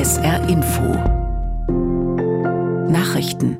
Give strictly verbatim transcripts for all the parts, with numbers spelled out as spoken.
S R Info Nachrichten.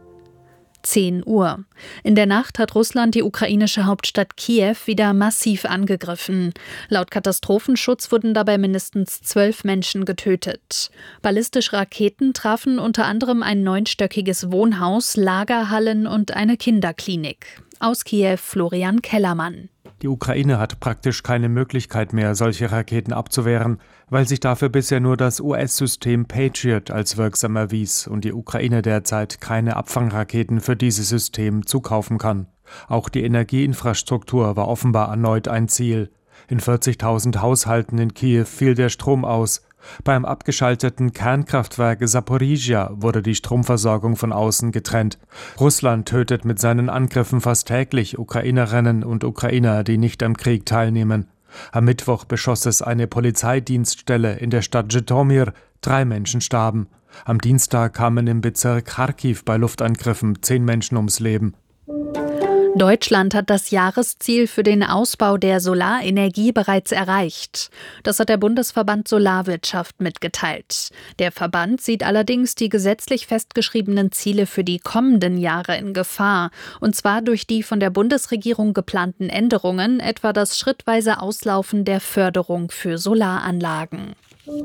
zehn Uhr. In der Nacht hat Russland die ukrainische Hauptstadt Kiew wieder massiv angegriffen. Laut Katastrophenschutz wurden dabei mindestens zwölf Menschen getötet. Ballistische Raketen trafen unter anderem ein neunstöckiges Wohnhaus, Lagerhallen und eine Kinderklinik. Aus Kiew Florian Kellermann. Die Ukraine hat praktisch keine Möglichkeit mehr, solche Raketen abzuwehren, weil sich dafür bisher nur das U S-System Patriot als wirksam erwies und die Ukraine derzeit keine Abfangraketen für dieses System zukaufen kann. Auch die Energieinfrastruktur war offenbar erneut ein Ziel. In vierzigtausend Haushalten in Kiew fiel der Strom aus. Beim abgeschalteten Kernkraftwerk Saporizhia wurde die Stromversorgung von außen getrennt. Russland tötet mit seinen Angriffen fast täglich Ukrainerinnen und Ukrainer, die nicht am Krieg teilnehmen. Am Mittwoch beschoss es eine Polizeidienststelle in der Stadt Zhytomyr. Drei Menschen starben. Am Dienstag kamen im Bezirk Charkiw bei Luftangriffen zehn Menschen ums Leben. Deutschland hat das Jahresziel für den Ausbau der Solarenergie bereits erreicht. Das hat der Bundesverband Solarwirtschaft mitgeteilt. Der Verband sieht allerdings die gesetzlich festgeschriebenen Ziele für die kommenden Jahre in Gefahr. Und zwar durch die von der Bundesregierung geplanten Änderungen, etwa das schrittweise Auslaufen der Förderung für Solaranlagen.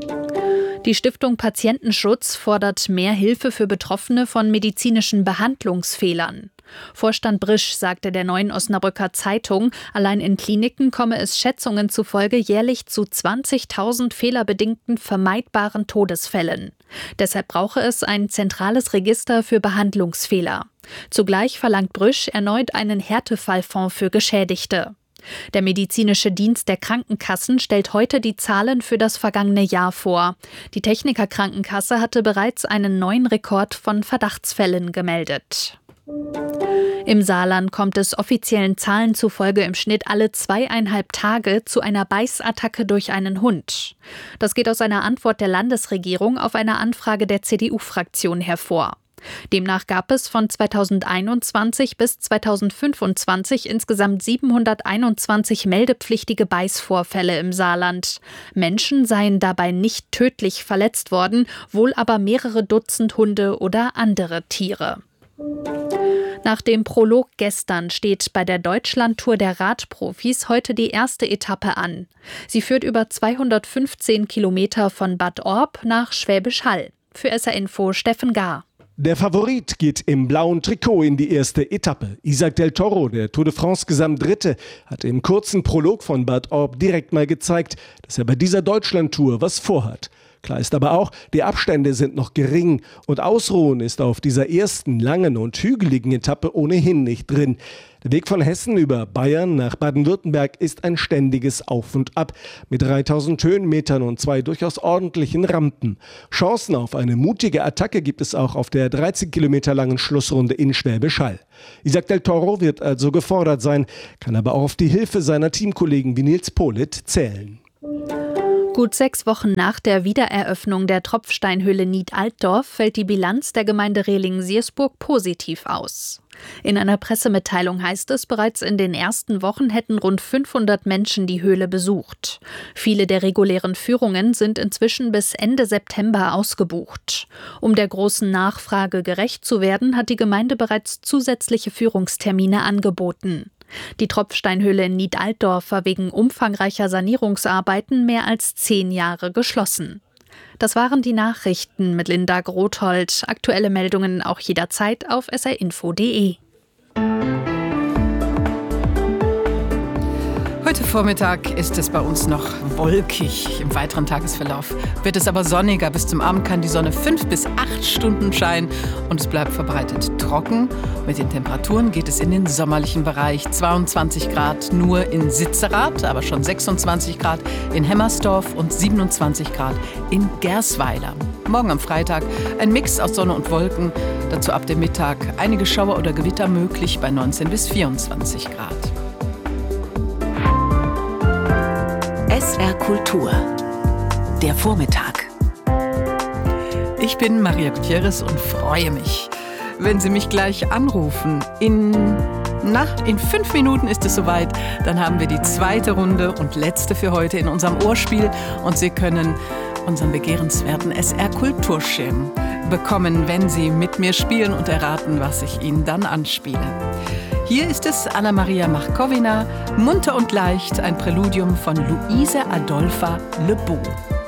Die Stiftung Patientenschutz fordert mehr Hilfe für Betroffene von medizinischen Behandlungsfehlern. Vorstand Brisch sagte der Neuen Osnabrücker Zeitung, allein in Kliniken komme es Schätzungen zufolge jährlich zu zwanzigtausend fehlerbedingten vermeidbaren Todesfällen. Deshalb brauche es ein zentrales Register für Behandlungsfehler. Zugleich verlangt Brisch erneut einen Härtefallfonds für Geschädigte. Der medizinische Dienst der Krankenkassen stellt heute die Zahlen für das vergangene Jahr vor. Die Techniker Krankenkasse hatte bereits einen neuen Rekord von Verdachtsfällen gemeldet. Im Saarland kommt es offiziellen Zahlen zufolge im Schnitt alle zweieinhalb Tage zu einer Beißattacke durch einen Hund. Das geht aus einer Antwort der Landesregierung auf eine Anfrage der C D U-Fraktion hervor. Demnach gab es von zweitausendeinundzwanzig bis zweitausendfünfundzwanzig insgesamt siebenhunderteinundzwanzig meldepflichtige Beißvorfälle im Saarland. Menschen seien dabei nicht tödlich verletzt worden, wohl aber mehrere Dutzend Hunde oder andere Tiere. Nach dem Prolog gestern steht bei der Deutschlandtour der Radprofis heute die erste Etappe an. Sie führt über zweihundertfünfzehn Kilometer von Bad Orb nach Schwäbisch Hall. Für S R Info Steffen Gahr. Der Favorit geht im blauen Trikot in die erste Etappe. Isaac Del Toro, der Tour de France Gesamtdritte, hat im kurzen Prolog von Bad Orb direkt mal gezeigt, dass er bei dieser Deutschlandtour was vorhat. Klar ist aber auch, die Abstände sind noch gering und Ausruhen ist auf dieser ersten langen und hügeligen Etappe ohnehin nicht drin. Der Weg von Hessen über Bayern nach Baden-Württemberg ist ein ständiges Auf und Ab mit dreitausend Höhenmetern und zwei durchaus ordentlichen Rampen. Chancen auf eine mutige Attacke gibt es auch auf der dreizehn Kilometer langen Schlussrunde in Schwäbisch Hall. Isaac Del Toro wird also gefordert sein, kann aber auch auf die Hilfe seiner Teamkollegen wie Nils Politt zählen. Gut sechs Wochen nach der Wiedereröffnung der Tropfsteinhöhle Nied-Altdorf fällt die Bilanz der Gemeinde Rehling-Siersburg positiv aus. In einer Pressemitteilung heißt es, bereits in den ersten Wochen hätten rund fünfhundert Menschen die Höhle besucht. Viele der regulären Führungen sind inzwischen bis Ende September ausgebucht. Um der großen Nachfrage gerecht zu werden, hat die Gemeinde bereits zusätzliche Führungstermine angeboten. Die Tropfsteinhöhle in Nied-Altdorf war wegen umfangreicher Sanierungsarbeiten mehr als zehn Jahre geschlossen. Das waren die Nachrichten mit Linda Grothold. Aktuelle Meldungen auch jederzeit auf s r info punkt d e. Heute Vormittag ist es bei uns noch wolkig. Im weiteren Tagesverlauf wird es aber sonniger. Bis zum Abend kann die Sonne fünf bis acht Stunden scheinen und es bleibt verbreitet trocken. Mit den Temperaturen geht es in den sommerlichen Bereich. zweiundzwanzig Grad nur in Sitzerath, aber schon sechsundzwanzig Grad in Hemmersdorf und siebenundzwanzig Grad in Gersweiler. Morgen am Freitag ein Mix aus Sonne und Wolken. Dazu ab dem Mittag einige Schauer oder Gewitter möglich bei neunzehn bis vierundzwanzig Grad. S R Kultur. Der Vormittag. Ich bin Maria Gutierrez und freue mich, wenn Sie mich gleich anrufen. In, na, in fünf Minuten ist es soweit. Dann haben wir die zweite Runde und letzte für heute in unserem Ohrspiel. Und Sie können unseren begehrenswerten S R-Kulturschirm bekommen, wenn Sie mit mir spielen und erraten, was ich Ihnen dann anspiele. Hier ist es Anna-Maria Markowina, munter und leicht, ein Präludium von Luise Adolpha Le Beau.